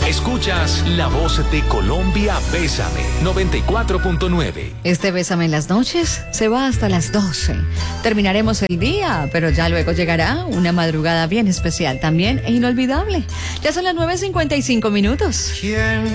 Escuchas La Voz de Colombia, Bésame, 94.9. Este Bésame en las noches se va hasta las 12. Terminaremos el día, pero ya luego llegará una madrugada bien especial también e inolvidable. Ya son las 9:55. ¿Quién